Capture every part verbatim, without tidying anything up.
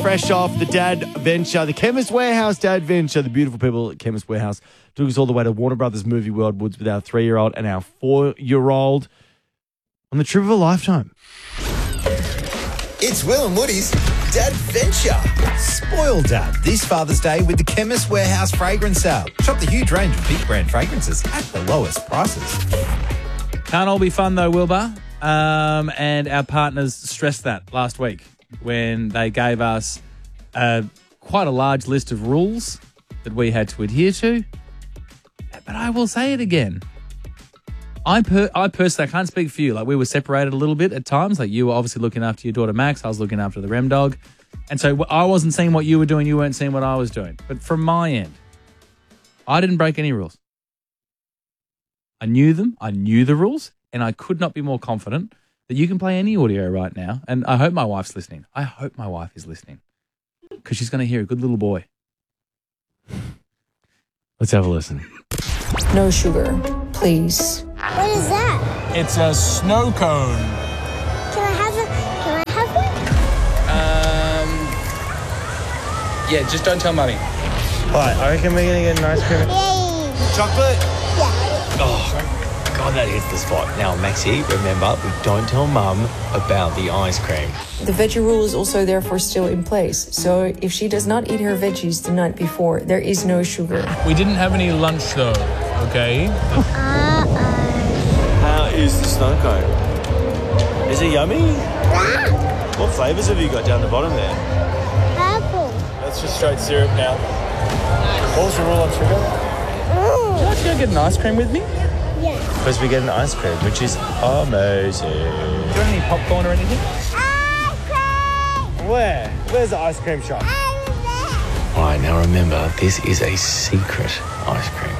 fresh off the Dad Venture, the Chemist Warehouse Dad Venture. The beautiful people at Chemist Warehouse took us all the way to Warner Brothers Movie World Woods with our three-year-old and our four-year-old on the trip of a lifetime. It's Will and Woody's Dad Venture. Spoil Dad this Father's Day with the Chemist Warehouse fragrance sale. Shop the huge range of big brand fragrances at the lowest prices. Can't all be fun though, Wilbur. Um, and our partners stressed that last week when they gave us uh, quite a large list of rules that we had to adhere to. But I will say it again. I per- I personally, I can't speak for you. Like, we were separated a little bit at times. Like, you were obviously looking after your daughter Max. I was looking after the Rem dog. And so I wasn't seeing what you were doing. You weren't seeing what I was doing. But from my end, I didn't break any rules. I knew them. I knew the rules. And I could not be more confident that you can play any audio right now. And I hope my wife's listening. I hope my wife is listening because she's going to hear a good little boy. Let's have a listen. No sugar, please. What is that? It's a snow cone. Can I have a, can I have one? Um, yeah, just don't tell Mummy. All right, I reckon we're going to get an ice cream. Yay. Chocolate? Yeah. Oh, God, that hits the spot. Now, Maxie, remember, we don't tell Mum about the ice cream. The veggie rule is also therefore still in place. So if she does not eat her veggies the night before, there is no sugar. We didn't have any lunch, though, okay? Uh-oh. How is the snow cone? Is it yummy? Ah, What flavours have you got down the bottom there? purple. That's just straight syrup now. What was your rule on sugar? Mm. Would you like to go get an ice cream with me? Yeah. Because we get an ice cream, which is amazing. Do you want any popcorn or anything? Ice cream! Where? Where's the ice cream shop? Over there. All right, now remember, this is a secret ice cream.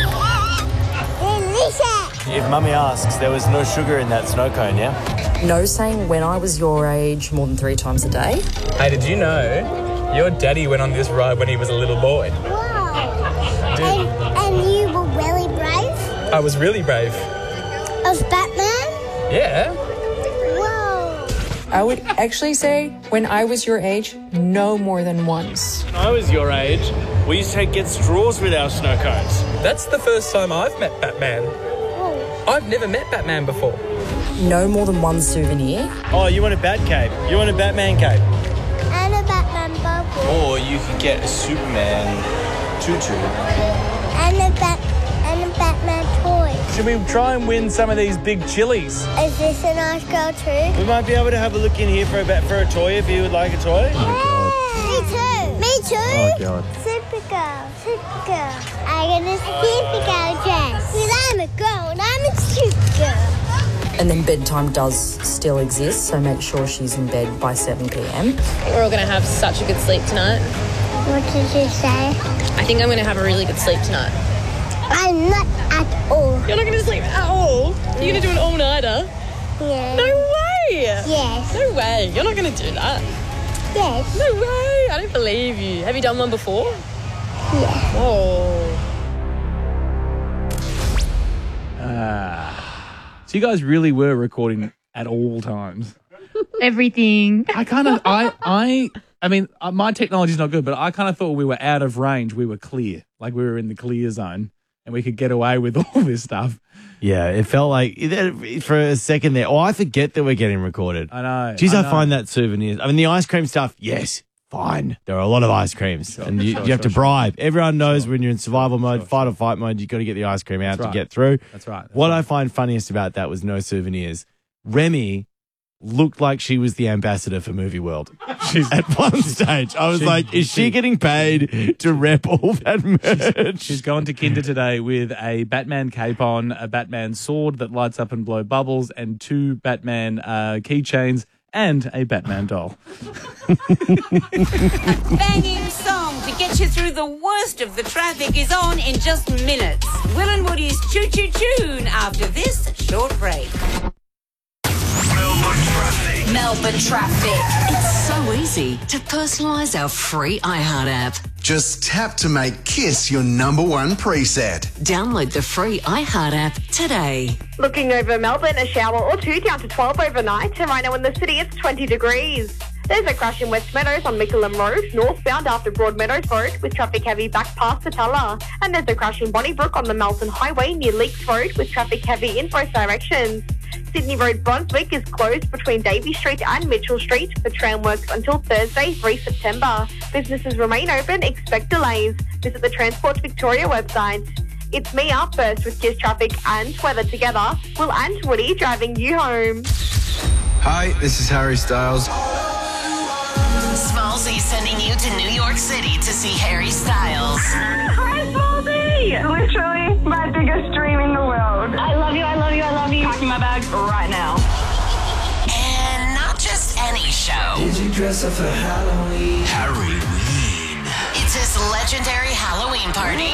Delicious. If Mummy asks, there was no sugar in that snow cone, yeah? No saying when I was your age more than three times a day. Hey, did you know your daddy went on this ride when he was a little boy? Wow. And, and you were really brave? I was really brave. Of Batman? Yeah. Whoa. I would actually say when I was your age, no more than once. When I was your age, we used to get straws with our snow cones. That's the first time I've met Batman. Whoa. I've never met Batman before. No more than one souvenir. Oh, you want a bat cape? You want a Batman cape? And a Batman bubble. Or you could get a Superman tutu. And a bat and a Batman toy. Should we try and win some of these big chilies? Is this a nice girl too? We might be able to have a look in here for a bat for a toy if you would like a toy. Me too. Me too. Oh, God. Supergirl. Supergirl. I got a Supergirl dress. Because I'm a girl and I'm a Supergirl. And then bedtime does still exist, so make sure she's in bed by seven p.m. We're all going to have such a good sleep tonight. What did you say? I think I'm going to have a really good sleep tonight. I'm not at all. You're not going to sleep at all? You're going to do an all-nighter? Yeah. No way! Yes. No way. You're not going to do that. Yes. No way. I don't believe you. Have you done one before? Yeah. Oh. Ah. So you guys really were recording at all times. Everything. I kind of, I, I, I mean, uh, my technology's not good, but I kind of thought we were out of range. We were clear, like we were in the clear zone, and we could get away with all this stuff. Yeah, it felt like for a second there. Oh, I forget that we're getting recorded. I know. Geez, I, know. find that souvenirs. I mean, the ice cream stuff, yes, fine. There are a lot of ice creams, Sure, and you, sure, you have sure, to bribe. sure. Everyone knows Sure. when you're in survival mode, Sure, fight sure. or fight mode, you've got to get the ice cream out That's to right. get through. That's right. That's what right. I find funniest about that was no souvenirs. Remy looked like she was the ambassador for Movie World. She's, At one stage, I was she- like, is she she- getting paid to rep all that merch? she's gone to Kinder today with a Batman cape on, a Batman sword that lights up and blow bubbles, and two Batman uh, keychains, and a Batman doll. Banging song to get you through the worst of the traffic is on in just minutes. Will and Woody's Choo Choo Tune after this short break. Melbourne traffic. Melbourne traffic. It's so easy to personalise our free iHeart app. Just tap to make Kiss your number one preset. Download the free iHeart app today. Looking over Melbourne, a shower or two down to twelve overnight. And right now in the city, it's twenty degrees. There's a crash in West Meadows on Mickleham Road, northbound after Broadmeadows Road, with traffic heavy back past Satella. And there's a crash in Bonnybrook on the Melton Highway near Leaks Road, with traffic heavy in both directions. Sydney Road Brunswick is closed between Davy Street and Mitchell Street for tram works until Thursday, the third of September. Businesses remain open, expect delays. Visit the Transport Victoria website. It's me up first with Kiss Traffic and weather together. Will and Woody driving you home. Hi, this is Harry Styles. Smallzy sending you to New York City to see Harry Styles. Hi, Smallzy! Literally my biggest dream in the world. I love you, I love you, I love you. Packing my bag right now. And not just any show. Did you dress up for Halloween? Halloween. It's his legendary Halloween party.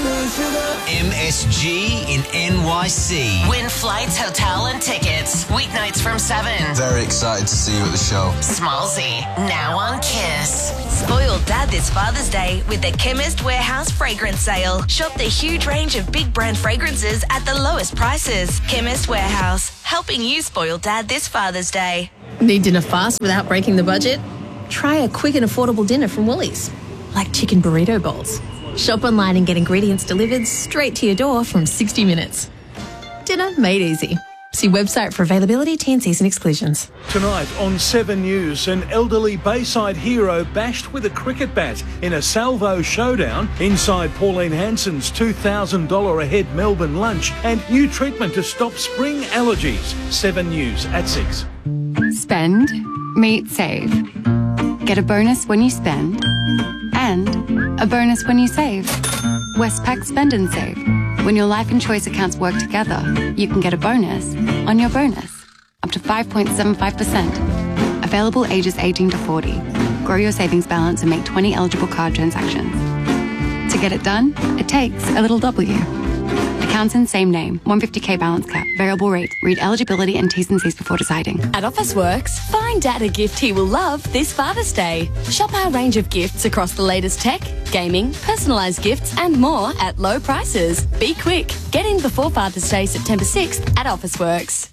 M S G in N Y C. Win flights, hotel, and tickets. Weeknights from seven. Very excited to see you at the show. Smallzy, now on Kiss. Spoiled Dad this Father's Day with the Chemist Warehouse fragrance sale. Shop the huge range of big brand fragrances at the lowest prices. Chemist Warehouse, helping you spoil Dad this Father's Day. Need dinner fast without breaking the budget? Try a quick and affordable dinner from Woolies, like chicken burrito bowls. Shop online and get ingredients delivered straight to your door from sixty minutes. Dinner made easy. See website for availability, T and Cs and exclusions. Tonight on Seven News, an elderly Bayside hero bashed with a cricket bat in a salvo showdown inside Pauline Hanson's two thousand dollars a head Melbourne lunch, and new treatment to stop spring allergies. Seven News at six. Spend, meet, save. Get a bonus when you spend and a bonus when you save. Westpac Spend and Save. When your life and choice accounts work together, you can get a bonus on your bonus, up to five point seven five percent. Available ages eighteen to forty. Grow your savings balance and make twenty eligible card transactions. To get it done, it takes a little W. Accounts in same name, one hundred fifty K balance cap, variable rate. Read eligibility and T's and C's before deciding. At Officeworks, find Dad a gift he will love this Father's Day. Shop our range of gifts across the latest tech, gaming, personalised gifts and more at low prices. Be quick. Get in before Father's Day, September sixth at Officeworks.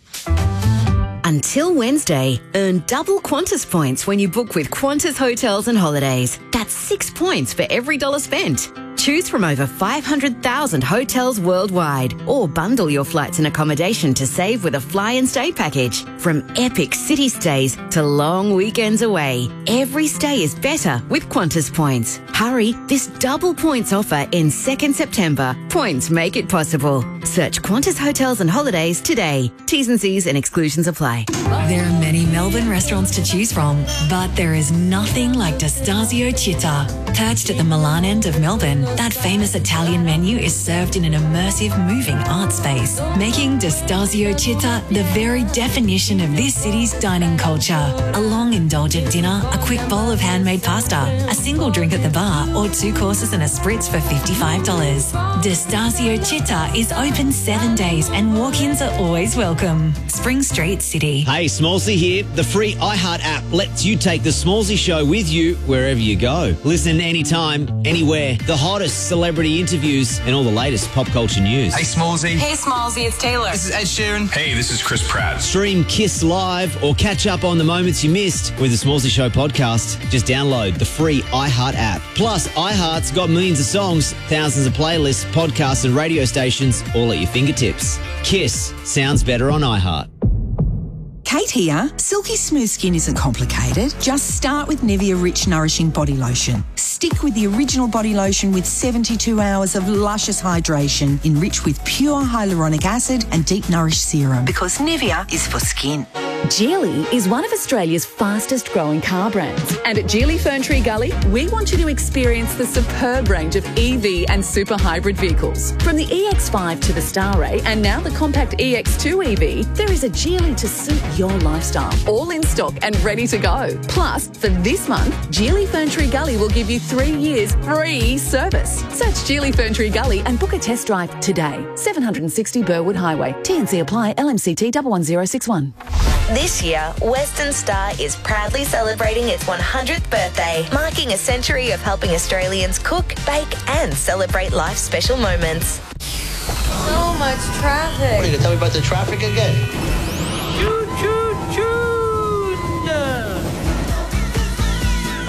Until Wednesday, earn double Qantas points when you book with Qantas Hotels and Holidays. That's six points for every dollar spent. Choose from over five hundred thousand hotels worldwide, or bundle your flights and accommodation to save with a fly and stay package. From epic city stays to long weekends away, every stay is better with Qantas points. Hurry, this double points offer ends second September. Points make it possible. Search Qantas Hotels and Holidays today. T's and C's and exclusions apply. There are many Melbourne restaurants to choose from, but there is nothing like Destasio Città. Perched at the Milan end of Melbourne, that famous Italian menu is served in an immersive, moving art space, making Destasio Città the very definition of this city's dining culture. A long, indulgent dinner, a quick bowl of handmade pasta, a single drink at the bar, or two courses and a spritz for fifty-five dollars. Destasio Città is open seven days and walk-ins are always welcome. Spring Street, City. Hey, Smallzy here. The free iHeart app lets you take the Smallzy Show with you wherever you go. Listen anytime, anywhere. The hottest celebrity interviews and all the latest pop culture news. Hey, Smallzy. Hey, Smallzy, it's Taylor. This is Ed Sheeran. Hey, this is Chris Pratt. Stream Kiss Live or catch up on the moments you missed with the Smallzy Show podcast. Just download the free iHeart app. Plus, iHeart's got millions of songs, thousands of playlists, podcasts and radio stations all at your fingertips. Kiss sounds better on iHeart. Kate here. Silky smooth skin isn't complicated. Just start with Nivea Rich Nourishing Body Lotion. Stick with the original body lotion with seventy-two hours of luscious hydration, enriched with pure hyaluronic acid and deep nourished serum. Because Nivea is for skin. Geely is one of Australia's fastest growing car brands. And at Geely Ferntree Gully, we want you to experience the superb range of E V and super hybrid vehicles. From the E X five to the Starray and now the compact E X two E V, there is a Geely to suit your lifestyle. All in stock and ready to go. Plus, for this month, Geely Ferntree Gully will give you three years free service. Search Geely Ferntree Gully and book a test drive today. seven sixty Burwood Highway. T and C apply. L M C T one one zero six one. This year, Western Star is proudly celebrating its one hundredth birthday, marking a century of helping Australians cook, bake and celebrate life's special moments. So much traffic. What are you going to tell me about the traffic again? Choo choo choo.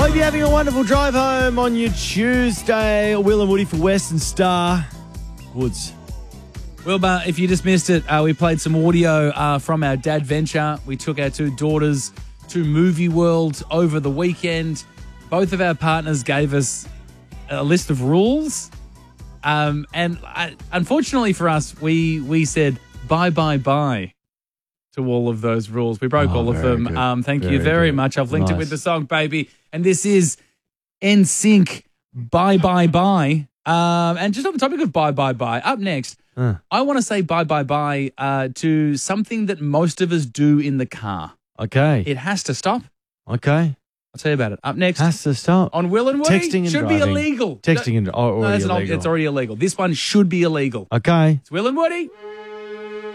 Hope you're having a wonderful drive home on your Tuesday. Will and Woody for Western Star. Woods. Wilbur, if you just missed it, uh, we played some audio uh, from our dad venture. We took our two daughters to Movie World over the weekend. Both of our partners gave us a list of rules. Um, and uh, unfortunately for us, we we said bye, bye, bye to all of those rules. We broke Oh, all of very them. good. Um, thank Very you very good. much. I've linked it Nice. with the song, baby. And this is N Sync, Bye, Bye, Bye. Um, and just on the topic of bye, bye, bye, up next, Uh. I want to say bye, bye, bye uh, to something that most of us do in the car. Okay. It has to stop. Okay. I'll tell you about it. Up next. Has to stop. On Will and Woody. Texting and should driving. be illegal. Texting and oh, No, already that's not- illegal. it's already illegal. This one should be illegal. Okay. It's Will and Woody.